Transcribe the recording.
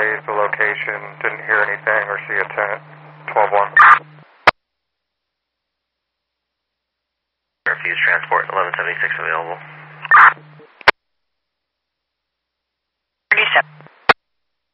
relay the location, didn't hear anything or see a tent. 12-1. Refuse transport 1176 available.